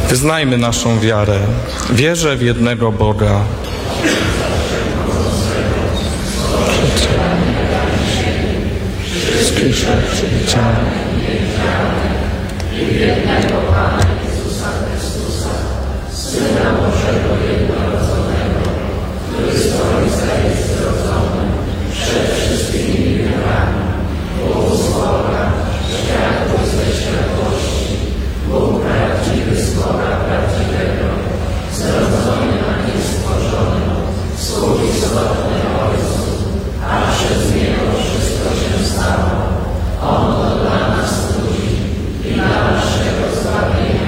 Wyznajmy naszą wiarę. Wierzę w jednego Boga. On to dla nas ludzi i dla naszego zbawienia